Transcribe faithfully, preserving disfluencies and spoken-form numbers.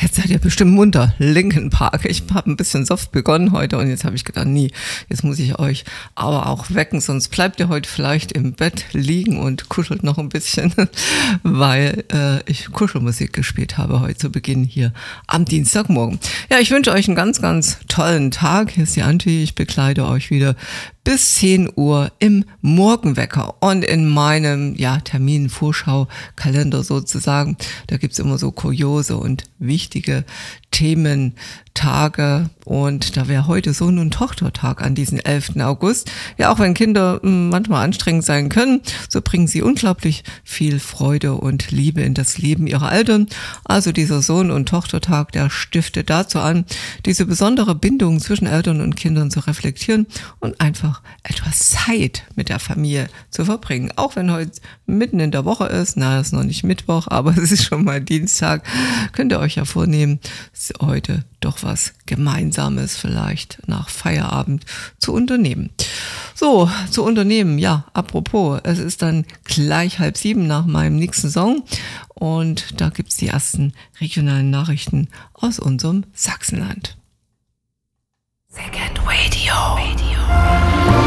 Jetzt seid ihr bestimmt munter. Linkin Park. Ich habe ein bisschen soft begonnen heute und jetzt habe ich gedacht, nee, jetzt muss ich euch aber auch wecken, sonst bleibt ihr heute vielleicht im Bett liegen und kuschelt noch ein bisschen, weil äh, ich Kuschelmusik gespielt habe heute zu Beginn hier am Dienstagmorgen. Ja, ich wünsche euch einen ganz, ganz tollen Tag. Hier ist die Anti, ich begleite euch wieder bis zehn Uhr im Morgenwecker und in meinem ja, Termin-Vorschau-Kalender sozusagen. Da gibt's immer so kuriose und wichtige Themen, Tage und da wäre heute Sohn- und Tochtertag an diesem elften August. Ja, auch wenn Kinder mh, manchmal anstrengend sein können, so bringen sie unglaublich viel Freude und Liebe in das Leben ihrer Eltern. Also dieser Sohn- und Tochtertag, der stiftet dazu an, diese besondere Bindung zwischen Eltern und Kindern zu reflektieren und einfach etwas Zeit mit der Familie zu verbringen. Auch wenn heute mitten in der Woche ist, na, es ist noch nicht Mittwoch, aber es ist schon mal Dienstag, könnt ihr euch ja vornehmen, heute doch was Gemeinsames vielleicht nach Feierabend zu unternehmen. So, zu unternehmen, ja, apropos, es ist dann gleich halb sieben nach meinem nächsten Song und da gibt's die ersten regionalen Nachrichten aus unserem Sachsenland. Second Radio. Radio.